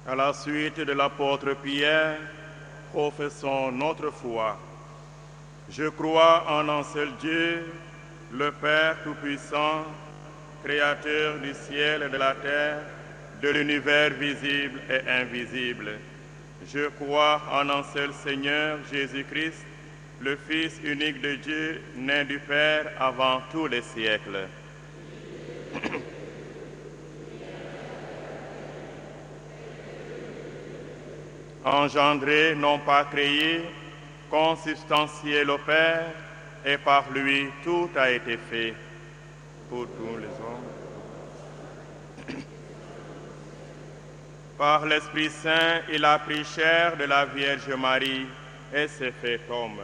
À la suite de l'apôtre Pierre, professons notre foi. Je crois en un seul Dieu, le Père Tout-Puissant, Créateur du ciel et de la terre, de l'univers visible et invisible. Je crois en un seul Seigneur, Jésus-Christ, le Fils unique de Dieu, né du Père avant tous les siècles. Engendré, non pas créé, consubstantiel au Père, et par lui tout a été fait pour tous les hommes. Par l'Esprit Saint, il a pris chair de la Vierge Marie et s'est fait homme.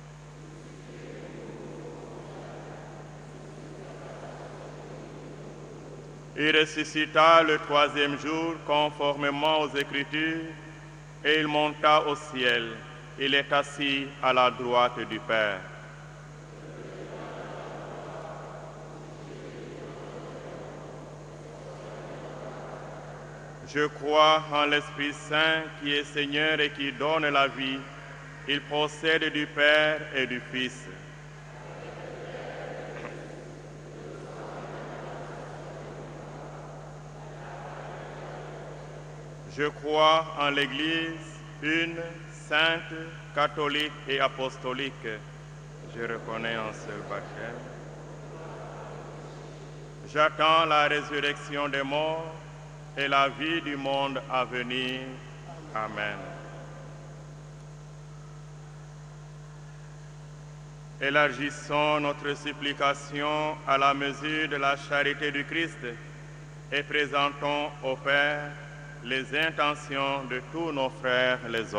Il ressuscita le troisième jour conformément aux Écritures, et il monta au ciel. Il est assis à la droite du Père. Je crois en l'Esprit Saint qui est Seigneur et qui donne la vie. Il procède du Père et du Fils. Je crois en l'Église, une, sainte, catholique et apostolique. Je reconnais un seul baptême. J'attends la résurrection des morts et la vie du monde à venir. Amen. Élargissons notre supplication à la mesure de la charité du Christ et présentons au Père les intentions de tous nos frères les hommes.